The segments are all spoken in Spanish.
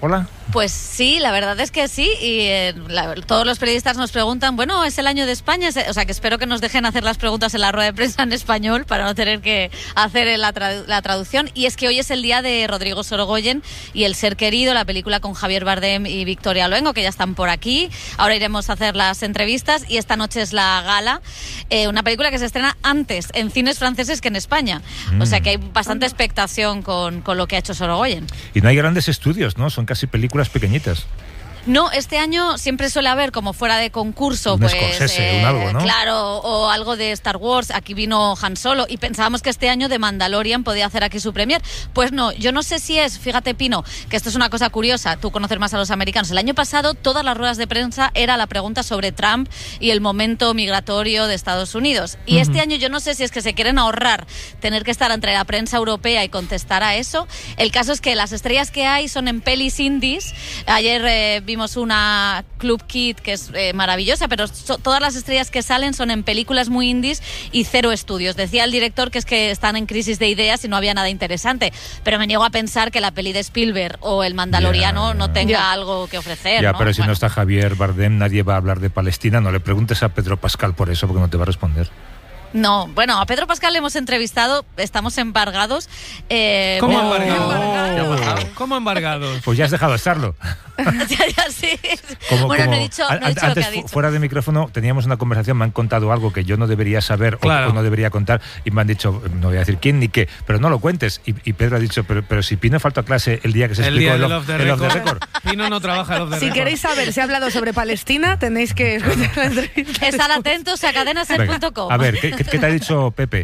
Hola. Pues sí, la verdad es que sí, y todos los periodistas nos preguntan, bueno, es el año de España, o sea que espero que nos dejen hacer las preguntas en la rueda de prensa en español para no tener que hacer la traducción, y es que hoy es el día de Rodrigo Sorogoyen y El ser querido, la película con Javier Bardem y Victoria Luengo, que ya están por aquí. Ahora iremos a hacer las entrevistas y esta noche es la gala, una película que se estrena antes en cines franceses que en España, o sea que hay bastante expectación con lo que ha hecho Sorogoyen. Y no hay grandes estudios, ¿no? Son casi películas pequeñitas. No, este año siempre suele haber como fuera de concurso, un Scorsese, un algo, ¿no? Claro, o algo de Star Wars. Aquí vino Han Solo y pensábamos que este año The Mandalorian podía hacer aquí su premier. Pues no, yo no sé si es, fíjate Pino, que esto es una cosa curiosa, tú conoces más a los americanos. El año pasado todas las ruedas de prensa era la pregunta sobre Trump y el momento migratorio de Estados Unidos. Y este año yo no sé si es que se quieren ahorrar tener que estar entre la prensa europea y contestar a eso. El caso es que las estrellas que hay son en pelis indies. Ayer vimos una Club Kid que es maravillosa, pero todas las estrellas que salen son en películas muy indies y cero estudios. Decía el director que es que están en crisis de ideas y no había nada interesante, pero me niego a pensar que la peli de Spielberg o El Mandaloriano no tenga algo que ofrecer. Ya, ¿no? Pero si no está Javier Bardem, nadie va a hablar de Palestina. No le preguntes a Pedro Pascal por eso, porque no te va a responder. No, bueno, a Pedro Pascal le hemos entrevistado, estamos embargados. ¿Cómo embargados? ¿Cómo embargados? Pues ya has dejado de estarlo. ya sí. No he dicho antes, lo que ha dicho. Fuera de micrófono, teníamos una conversación, me han contado algo que yo no debería saber o no debería contar, y me han dicho, no voy a decir quién ni qué, pero no lo cuentes. Y Pedro ha dicho, pero si Pino faltó a clase el día que se explicó el Off the Record. Pino no trabaja el Off the Record. Si queréis saber si ha hablado sobre Palestina, tenéis que escuchar la entrevista. Estar atentos a cadenaser.com. A ver, ¿qué te ha dicho Pepe?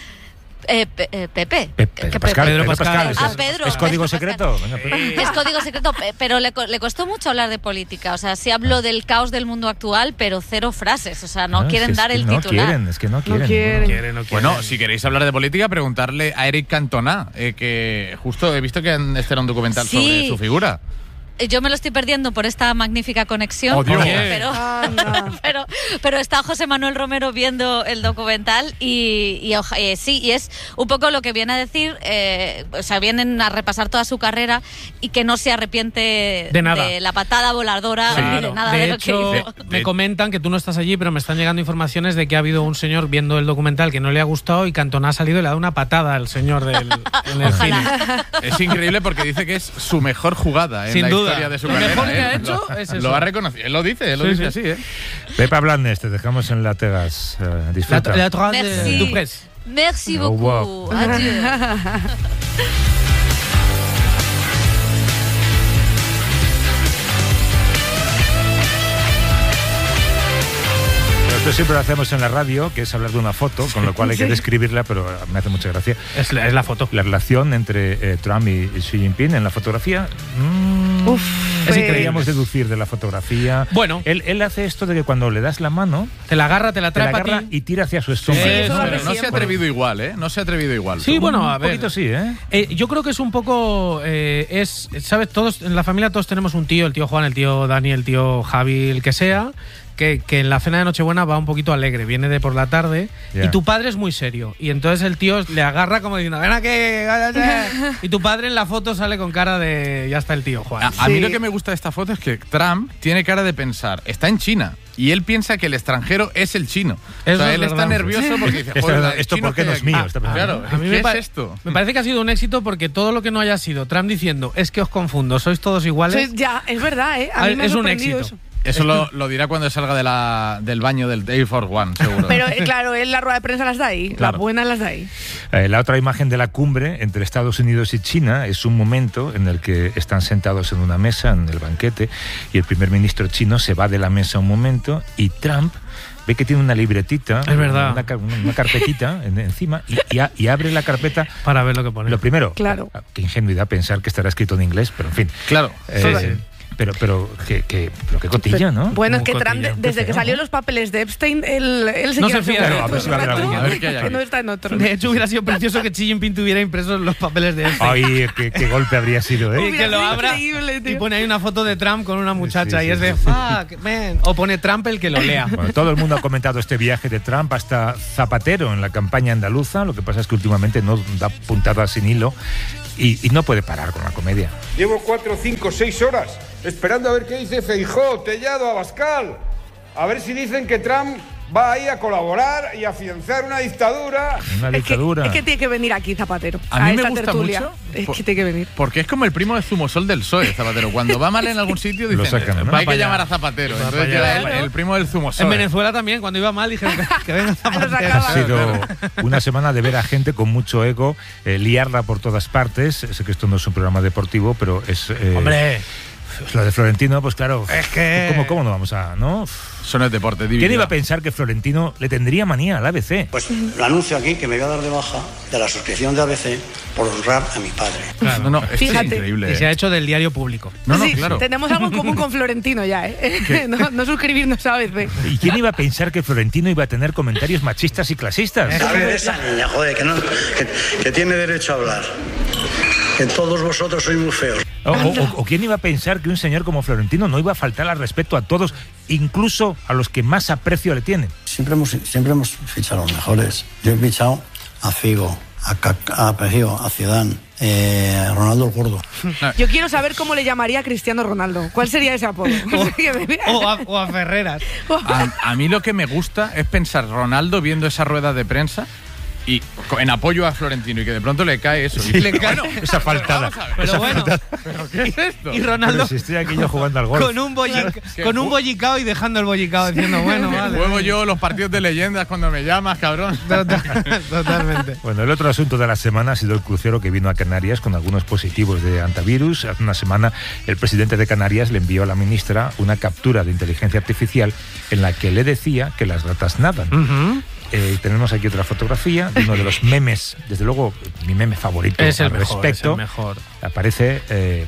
Pepe. Pedro Pascal. Pedro. ¿Es código secreto? Es código secreto, pero le costó mucho hablar de política. O sea, sí habló del caos del mundo actual, pero cero frases. O sea, no quieren dar el titular. Es que no quieren. Bueno, si queréis hablar de política, preguntarle a Eric Cantona, que justo he visto que este era un documental sobre su figura. Yo me lo estoy perdiendo por esta magnífica conexión, pero está José Manuel Romero viendo el documental y es un poco lo que viene a decir, o sea, vienen a repasar toda su carrera y que no se arrepiente de la patada voladora ni de nada de lo que hizo. Me comentan que tú no estás allí, pero me están llegando informaciones de que ha habido un señor viendo el documental que no le ha gustado y Cantona ha salido y le ha dado una patada al señor en el cine. Es increíble porque dice que es su mejor jugada en la historia de su carrera. Lo mejor que ha hecho es eso. Lo ha reconocido. Él lo dice así, Pepa Blandes, te dejamos en Lategas. Disfruta. Merci beaucoup. Adieu. Esto siempre lo hacemos en la radio, que es hablar de una foto, con lo cual hay que describirla, pero me hace mucha gracia. Es la foto. La relación entre Trump y Xi Jinping en la fotografía. Es increíble. Queríamos deducir de la fotografía. Bueno. Él hace esto de que cuando le das la mano... Te la agarra, te la trae para ti. Y tira hacia su estómago. Pero no se ha atrevido igual, ¿eh? No se ha atrevido igual. Sí, bueno, a ver. Un poquito sí, ¿eh? Yo creo que es un poco... ¿sabes? Todos, en la familia todos tenemos un tío, el tío Juan, el tío Dani, el tío Javi, el que sea... Que en la cena de Nochebuena va un poquito alegre, viene de por la tarde y tu padre es muy serio. Y entonces el tío le agarra como diciendo, ven aquí, y tu padre en la foto sale con cara de, ya está el tío Juan. A mí lo que me gusta de esta foto es que Trump tiene cara de pensar, está en China. Y él piensa que el extranjero es el chino. O sea, él está nervioso porque dice, joder, esto porque no es mío. Claro, a mí ¿qué es esto? Me parece que ha sido un éxito porque todo lo que no haya sido Trump diciendo, es que os confundo, sois todos iguales. Ya, es verdad, ¿eh? A mí me ha sorprendido eso. Eso lo dirá cuando salga del baño del Air Force One, seguro. Pero claro, él la rueda de prensa las da ahí, claro. Las buenas las da ahí. La otra imagen de la cumbre entre Estados Unidos y China es un momento en el que están sentados en una mesa, en el banquete, y el primer ministro chino se va de la mesa un momento y Trump ve que tiene una libretita, es verdad, una carpetita encima y abre la carpeta para ver lo que pone. Lo primero, claro. Qué ingenuidad pensar que estará escrito en inglés, pero en fin. Claro. Pero qué cotilla, ¿no? Bueno, es que Trump, desde que salió los papeles de Epstein, él se no se fía. A ver que no está en otro. De hecho, hubiera sido precioso que Xi Jinping tuviera impresos los papeles de Epstein. Ay, qué golpe habría sido, ¿eh? Y que lo abra y pone ahí una foto de Trump con una muchacha y es de fuck, man. O pone Trump el que lo lea. Bueno, todo el mundo ha comentado este viaje de Trump hasta Zapatero en la campaña andaluza. Lo que pasa es que últimamente no da puntadas sin hilo. y no puede parar con la comedia. Llevo 4, 5, 6 horas esperando a ver qué dice Feijóo, Tellado, Abascal. A ver si dicen que Trump va ahí a colaborar y a afianzar una dictadura. Una dictadura. Es que tiene que venir aquí Zapatero. A mí me esta gusta tertulia. mucho. Es que tiene que venir. Porque es como el primo de Zumosol del PSOE, Zapatero. Cuando va mal en algún sitio dicen, sacan, ¿no? hay que llamar a Zapatero. Entonces llega el primo del Zumosol. En Venezuela también, cuando iba mal, dijeron que venga Zapatero. Ha sido una semana de ver a gente con mucho ego, liarla por todas partes. Sé que esto no es un programa deportivo, pero es... ¡Hombre! Lo de Florentino, pues claro, es que... ¿Cómo no vamos a...? ¿no? Eso no es deporte, divinidad. ¿Quién iba a pensar que Florentino le tendría manía al ABC? Pues lo anuncio aquí, que me voy a dar de baja de la suscripción de ABC por honrar a mi padre. Claro, no, esto Fíjate. es increíble. Y se ha hecho del diario público. No, Sí, claro. tenemos algo en común con Florentino ya, ¿eh? No suscribirnos a ABC. ¿Y quién iba a pensar que Florentino iba a tener comentarios machistas y clasistas? A ver, esa niña, joder, que tiene derecho a hablar. Que todos vosotros sois muy feos. ¿O quién iba a pensar que un señor como Florentino no iba a faltar al respeto a todos, incluso a los que más aprecio le tienen? Siempre hemos fichado a los mejores. Yo he fichado a Figo, a Pejío, a Zidane, a Ronaldo el Gordo. Yo quiero saber cómo le llamaría a Cristiano Ronaldo. ¿Cuál sería ese apodo? O a Ferreras. A mí lo que me gusta es pensar Ronaldo viendo esa rueda de prensa y en apoyo a Florentino y que de pronto le cae eso. Sí, y le cae esa faltada. Pero bueno, ¿Pero qué es esto? y Ronaldo Pero si estoy aquí yo jugando al golf. con un bollicao y dejando el bollicao diciendo, bueno, vale. Juego yo los partidos de leyendas cuando me llamas, cabrón. Totalmente. Bueno, el otro asunto de la semana ha sido el crucero que vino a Canarias con algunos positivos de antivirus. Hace una semana el presidente de Canarias le envió a la ministra una captura de inteligencia artificial en la que le decía que las ratas nadan. Tenemos aquí otra fotografía de uno de los memes, desde luego mi meme favorito Es el al mejor, respecto. es el mejor. Aparece,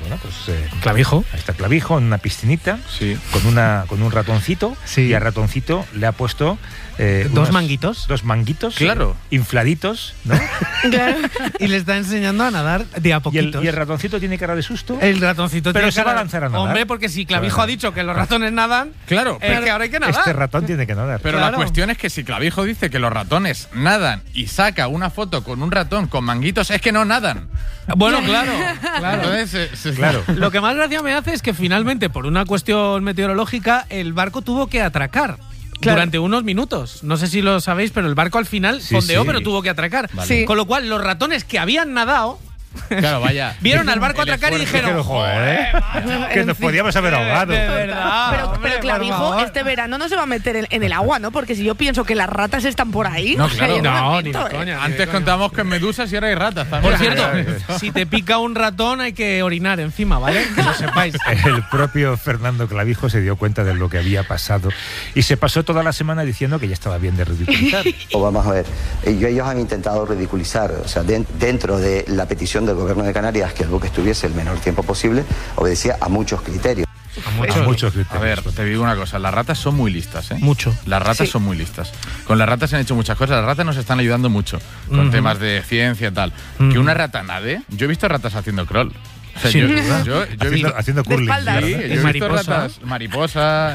Clavijo. Ahí está Clavijo en una piscinita, Sí. con un ratoncito, Sí. y al ratoncito le ha puesto Dos manguitos. Dos manguitos, Claro. Infladitos, ¿no? Claro. Y le está enseñando a nadar de a y, el, poquitos. y el ratoncito tiene cara de susto. El ratoncito Pero tiene se va cara- a lanzar a nadar. Hombre, porque si Clavijo ha dicho que los ratones nadan, Claro, es que ahora hay que nadar. Este ratón tiene que nadar. Pero Claro. la cuestión es que si Clavijo dice que los ratones nadan y saca una foto con un ratón con manguitos, es que no nadan. Bueno, claro. Entonces, Claro. Lo que más gracia me hace es que finalmente, por una cuestión meteorológica, el barco tuvo que atracar. Claro. Durante unos minutos. No sé si lo sabéis, pero el barco al final Sí, fondeó, sí. pero tuvo que atracar. Vale. Sí. Con lo cual, los ratones que habían nadado claro, vaya. vieron al barco El atracar y esfuerzo. dijeron: Joder, que nos podíamos haber ahogado. de verdad, Pero hombre, por Clavijo, favor. este verano no se va a meter en el agua, ¿no? Porque si yo pienso que las ratas están por ahí. No, o sea, claro. yo me No, meto, ni de coña. ni de Antes coña. contábamos que en medusas y ahora hay ratas también. Por cierto, si te pica un ratón hay que orinar encima, ¿vale? Que lo sepáis. El propio Fernando Clavijo se dio cuenta de lo que había pasado y se pasó toda la semana diciendo que ya estaba bien de ridiculizar. O vamos a ver, ellos han intentado ridiculizar, o sea, dentro de la petición del gobierno de Canarias que el buque estuviese el menor tiempo posible, obedecía a muchos criterios. A muchos criterios. A ver, te digo una cosa, las ratas son muy listas, ¿eh? Mucho. Las ratas Sí. son muy listas. Con las ratas se han hecho muchas cosas, las ratas nos están ayudando mucho con temas de ciencia y tal. Que una rata nade, yo he visto ratas haciendo crawl. O sea, Sin yo duda. he visto... Haciendo De curling. espaldas. Sí, ¿verdad? yo he visto mariposa. ratas, mariposa,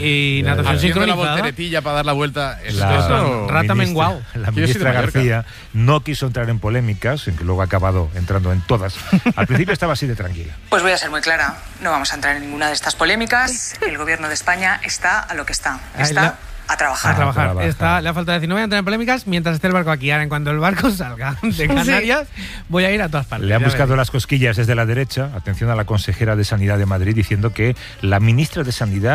Y natación haciendo la sincronizada. volteretilla para dar la vuelta. Rata menguao. La Yo soy de ministra Mallorca. García no quiso entrar en polémicas, en que luego ha acabado entrando en todas. Al principio estaba así de tranquila. Pues voy a ser muy clara, no vamos a entrar en ninguna de estas polémicas. El gobierno de España está a lo que está, está a trabajar. A trabajar. trabajar. Le ha faltado decir, no voy a entrar en polémicas mientras esté el barco aquí. Ahora, en cuanto el barco salga de Canarias, voy a ir a todas partes. Le han Ya buscado veréis. las cosquillas desde la derecha, atención a la consejera de Sanidad de Madrid, diciendo que la ministra de Sanidad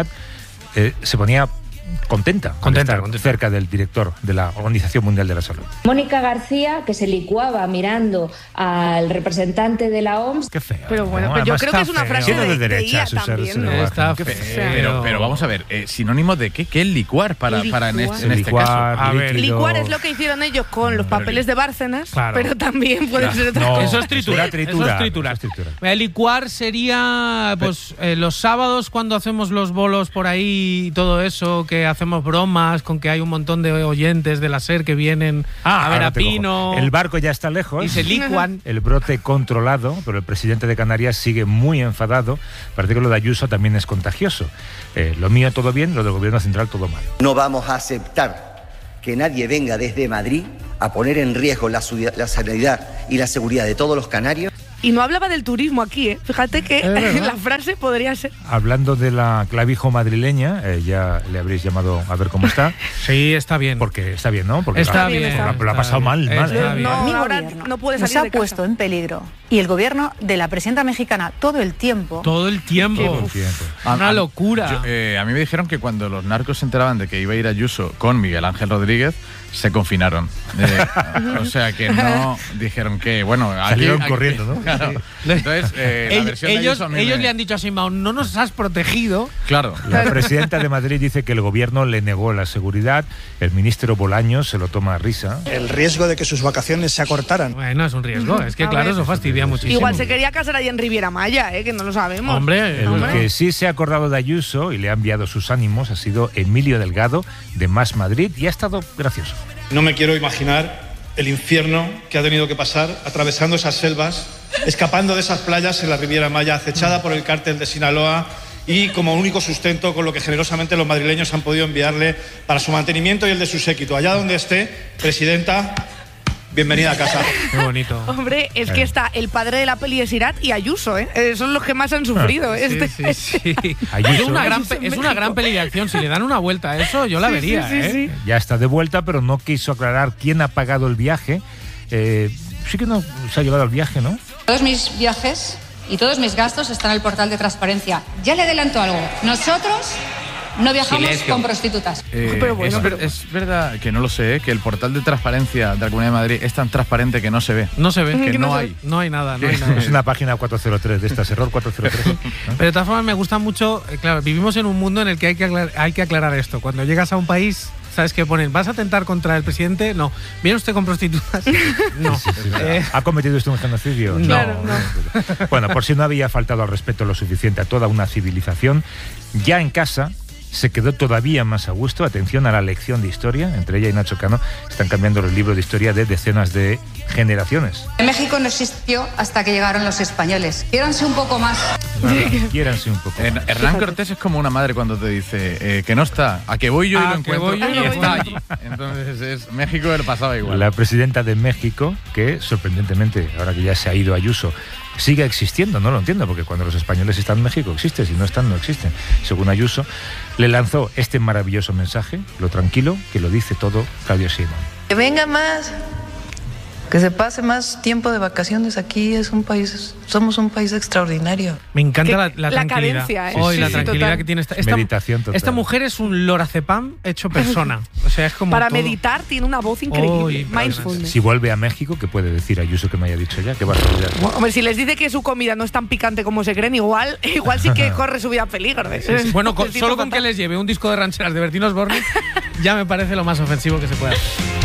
se ponía contenta con estar cerca del director de la Organización Mundial de la Salud. Mónica García, que se licuaba mirando al representante de la OMS. Qué feo. Pero bueno, ¿no? pues yo Además creo que es está una feo. frase Siendo de derecha, IA Susana también, ¿no? Serrano, Está qué feo. Pero vamos a ver, sinónimo de qué es licuar para en este Licuar, caso. A ver, líquido. Licuar es lo que hicieron ellos con los papeles de Bárcenas, Claro. pero también puede ser otra No, cosa. Eso es triturar. tritura. Eso es triturar. Eso es triturar. El licuar sería pues los sábados cuando hacemos los bolos por ahí y todo eso, que hacemos bromas con que hay un montón de oyentes de la SER que vienen a ver ahora a te cojo. Pino El barco ya está lejos. y se licuan. El brote controlado, pero el presidente de Canarias sigue muy enfadado. Parece que lo de Ayuso también es contagioso. Lo mío todo bien, lo del gobierno central todo mal. No vamos a aceptar que nadie venga desde Madrid a poner en riesgo la sanidad y la seguridad de todos los canarios. Y no hablaba del turismo aquí, ¿eh? Fíjate que la frase podría ser... Hablando de la clavijo madrileña, ya le habréis llamado a ver cómo está. Sí, está bien. Porque está bien, ¿no? Porque está bien. Lo ha pasado mal. No, ahora no puede salir se ha de casa. puesto en peligro. Y el gobierno de la presidenta mexicana todo el tiempo. Una locura. A mí me dijeron que cuando los narcos se enteraban de que iba a ir Ayuso con Miguel Ángel Rodríguez, se confinaron. O sea que no dijeron que, bueno, salieron corriendo, ¿no? Claro. Entonces, la versión de Ayuso ellos le han dicho a Sheinbaum, no nos has protegido. Claro. La presidenta de Madrid dice que el gobierno le negó la seguridad. El ministro Bolaños se lo toma a risa. El riesgo de que sus vacaciones se acortaran. Bueno, es un riesgo. Es que, claro, eso fastidia muchísimo. Igual se quería casar allí en Riviera Maya, que no lo sabemos. Hombre. El que sí se ha acordado de Ayuso y le ha enviado sus ánimos ha sido Emilio Delgado, de Más Madrid, y ha estado gracioso. No me quiero imaginar el infierno que ha tenido que pasar atravesando esas selvas, escapando de esas playas en la Riviera Maya, acechada por el cártel de Sinaloa y como único sustento con lo que generosamente los madrileños han podido enviarle para su mantenimiento y el de su séquito. Allá donde esté, presidenta, bienvenida a casa. Qué bonito. Hombre, es que está el padre de la peli de Sirat y Ayuso, son los que más han sufrido. Sí. Es una gran peli de acción. Si le dan una vuelta a eso, yo la vería. Sí. Ya está de vuelta, pero no quiso aclarar quién ha pagado el viaje. Sí que no se ha llevado el viaje, ¿no? Todos mis viajes y todos mis gastos están en el portal de transparencia. Ya le adelanto algo. Nosotros no viajamos con prostitutas. Pero bueno, es verdad que no lo sé, que el portal de transparencia de la Comunidad de Madrid es tan transparente que no se ve. No se ve. Que no hay nada. Es una página 403 de estas, error 403. Pero de todas formas me gusta mucho, claro, vivimos en un mundo en el que hay que aclarar esto. Cuando llegas a un país, ¿sabes qué ponen? ¿Vas a atentar contra el presidente? No. ¿Viene usted con prostitutas? No. ¿Ha cometido usted un genocidio? No. Claro, no. Bueno, por si no había faltado al respeto lo suficiente a toda una civilización, ya en casa se quedó todavía más a gusto. Atención a la lección de historia. Entre ella y Nacho Cano están cambiando los libros de historia de decenas de generaciones. México no existió hasta que llegaron los españoles. Quiéranse un poco más. Quiéranse un poco más. Hernán Cortés es como una madre cuando te dice que no está, a que voy yo y lo encuentro y está allí. Entonces México le pasaba igual. La presidenta de México, que sorprendentemente, ahora que ya se ha ido Ayuso, sigue existiendo, no lo entiendo, porque cuando los españoles están en México existe, si no están, no existen. Según Ayuso, le lanzó este maravilloso mensaje, lo tranquilo que lo dice todo Claudia Sheinbaum. Que venga más, que se pase más tiempo de vacaciones aquí, somos un país extraordinario. Me encanta la tranquilidad. Cadencia, la tranquilidad que tiene meditación total. Esta mujer es un lorazepam hecho persona. O sea, es como para todo. Meditar tiene una voz increíble. Mindfulness. Si vuelve a México, ¿qué puede decir Ayuso que me haya dicho ya? ¿Qué va a olvidar? Hombre, si les dice que su comida no es tan picante como se creen, igual sí que corre su vida a peligro. Sí. Bueno, solo con que les lleve un disco de rancheras de Bertín Osborne ya me parece lo más ofensivo que se puede hacer.